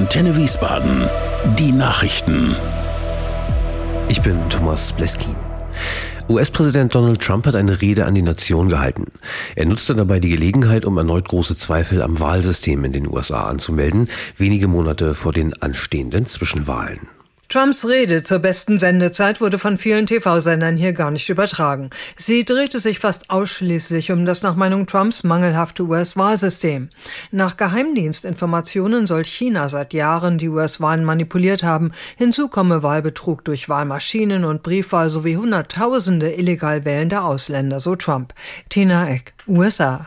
Antenne Wiesbaden. Die Nachrichten. Ich bin Thomas Bleskin. US-Präsident Donald Trump hat eine Rede an die Nation gehalten. Er nutzte dabei die Gelegenheit, um erneut große Zweifel am Wahlsystem in den USA anzumelden, wenige Monate vor den anstehenden Zwischenwahlen. Trumps Rede zur besten Sendezeit wurde von vielen TV-Sendern hier gar nicht übertragen. Sie drehte sich fast ausschließlich um das nach Meinung Trumps mangelhafte US-Wahlsystem. Nach Geheimdienstinformationen soll China seit Jahren die US-Wahlen manipuliert haben. Hinzu komme Wahlbetrug durch Wahlmaschinen und Briefwahl sowie Hunderttausende illegal wählende Ausländer, so Trump. Tina Eck, USA.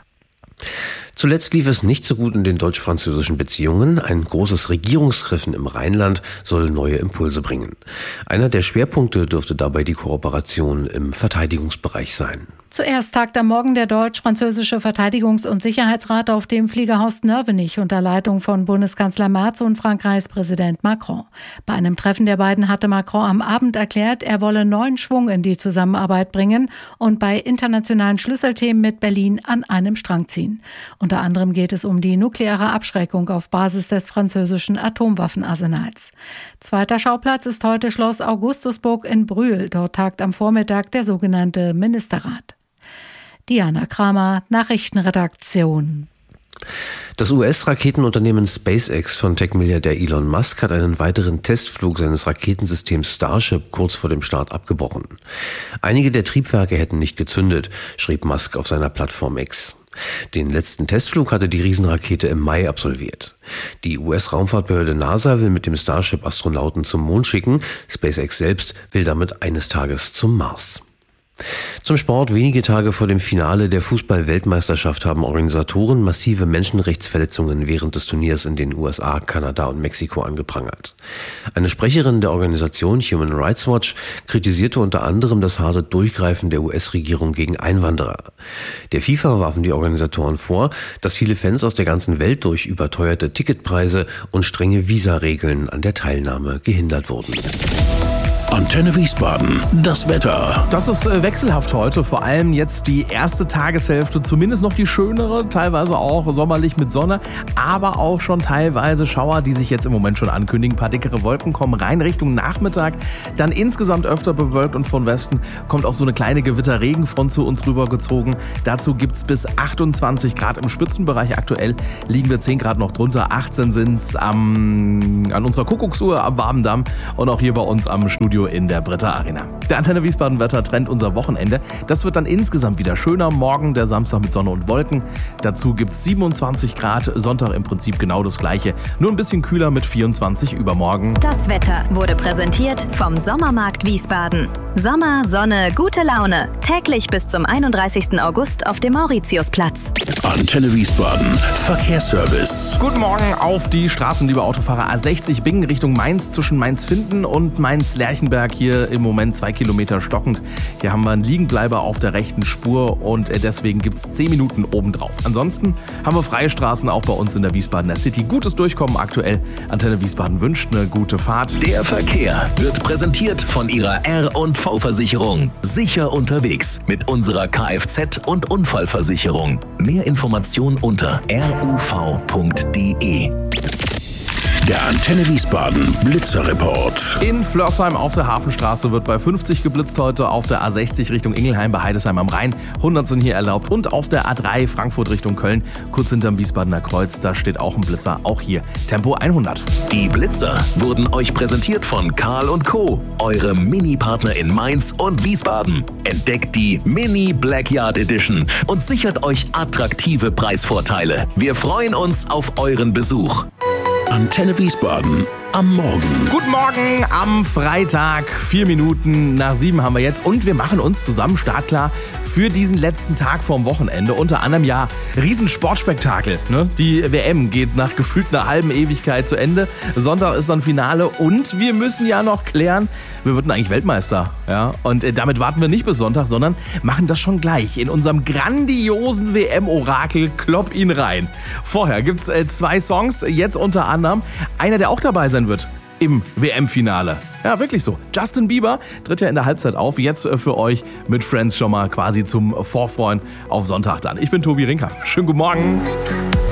Zuletzt lief es nicht so gut in den deutsch-französischen Beziehungen. Ein großes Regierungstreffen im Rheinland soll neue Impulse bringen. Einer der Schwerpunkte dürfte dabei die Kooperation im Verteidigungsbereich sein. Zuerst tagt am Morgen der deutsch-französische Verteidigungs- und Sicherheitsrat auf dem Fliegerhaus Nörvenich unter Leitung von Bundeskanzler Merz und Frankreichs Präsident Macron. Bei einem Treffen der beiden hatte Macron am Abend erklärt, er wolle neuen Schwung in die Zusammenarbeit bringen und bei internationalen Schlüsselthemen mit Berlin an einem Strang ziehen. Unter anderem geht es um die nukleare Abschreckung auf Basis des französischen Atomwaffenarsenals. Zweiter Schauplatz ist heute Schloss Augustusburg in Brühl. Dort tagt am Vormittag der sogenannte Ministerrat. Diana Kramer, Nachrichtenredaktion. Das US-Raketenunternehmen SpaceX von Tech-Milliardär Elon Musk hat einen weiteren Testflug seines Raketensystems Starship kurz vor dem Start abgebrochen. Einige der Triebwerke hätten nicht gezündet, schrieb Musk auf seiner Plattform X. Den letzten Testflug hatte die Riesenrakete im Mai absolviert. Die US-Raumfahrtbehörde NASA will mit dem Starship Astronauten zum Mond schicken. SpaceX selbst will damit eines Tages zum Mars. Zum Sport. Wenige Tage vor dem Finale der Fußball-Weltmeisterschaft haben Organisatoren massive Menschenrechtsverletzungen während des Turniers in den USA, Kanada und Mexiko angeprangert. Eine Sprecherin der Organisation Human Rights Watch kritisierte unter anderem das harte Durchgreifen der US-Regierung gegen Einwanderer. Der FIFA warfen die Organisatoren vor, dass viele Fans aus der ganzen Welt durch überteuerte Ticketpreise und strenge Visaregeln an der Teilnahme gehindert wurden. Antenne Wiesbaden, das Wetter. Das ist wechselhaft heute, vor allem jetzt die erste Tageshälfte, zumindest noch die schönere, teilweise auch sommerlich mit Sonne, aber auch schon teilweise Schauer, die sich jetzt im Moment schon ankündigen. Ein paar dickere Wolken kommen rein Richtung Nachmittag, dann insgesamt öfter bewölkt und von Westen kommt auch so eine kleine Gewitterregenfront zu uns rübergezogen. Dazu gibt's bis 28 Grad im Spitzenbereich. Aktuell liegen wir 10 Grad noch drunter, 18 sind's an unserer Kuckucksuhr am Barbendamm und auch hier bei uns am Studio in der Britta Arena. Der Antenne Wiesbaden Wettertrend unser Wochenende. Das wird dann insgesamt wieder schöner. Morgen der Samstag mit Sonne und Wolken. Dazu gibt's 27 Grad. Sonntag im Prinzip genau das Gleiche. Nur ein bisschen kühler mit 24 übermorgen. Das Wetter wurde präsentiert vom Sommermarkt Wiesbaden. Sommer, Sonne, gute Laune. Täglich bis zum 31. August auf dem Mauritiusplatz. Antenne Wiesbaden, Verkehrsservice. Guten Morgen auf die Straßen, liebe Autofahrer. A60 Bingen Richtung Mainz zwischen Mainz-Finden und Mainz-Lerchenberg. Hier im Moment 2 Kilometer stockend. Hier haben wir einen Liegenbleiber auf der rechten Spur und deswegen gibt es 10 Minuten obendrauf. Ansonsten haben wir freie Straßen auch bei uns in der Wiesbadener City. Gutes Durchkommen aktuell. Antenne Wiesbaden wünscht eine gute Fahrt. Der Verkehr wird präsentiert von ihrer R&V-Versicherung. Sicher unterwegs mit unserer Kfz- und Unfallversicherung. Mehr Informationen unter ruv.de. Der Antenne Wiesbaden Blitzerreport. In Flörsheim auf der Hafenstraße wird bei 50 geblitzt heute, auf der A60 Richtung Ingelheim bei Heidesheim am Rhein 100 sind hier erlaubt und auf der A3 Frankfurt Richtung Köln kurz hinterm Wiesbadener Kreuz, da steht auch ein Blitzer, auch hier Tempo 100. Die Blitzer wurden euch präsentiert von Karl & Co., eure Mini-Partner in Mainz und Wiesbaden. Entdeckt die Mini Blackyard Edition und sichert euch attraktive Preisvorteile. Wir freuen uns auf euren Besuch. Antenne Wiesbaden am Morgen. Guten Morgen am Freitag, 4 Minuten nach 7 haben wir jetzt und wir machen uns zusammen startklar für diesen letzten Tag vorm Wochenende. Unter anderem ja Riesensportspektakel. Ne? Die WM geht nach gefühlt einer halben Ewigkeit zu Ende. Sonntag ist dann Finale und wir müssen ja noch klären, wir würden eigentlich Weltmeister. Ja? Und damit warten wir nicht bis Sonntag, sondern machen das schon gleich in unserem grandiosen WM-Orakel Klopp ihn rein. Vorher gibt's 2 Songs, jetzt unter anderem einer, der auch dabei sein wird im WM-Finale. Ja, wirklich so. Justin Bieber tritt ja in der Halbzeit auf. Jetzt für euch mit Friends schon mal quasi zum Vorfreuen auf Sonntag dann. Ich bin Tobi Rinker. Schönen guten Morgen.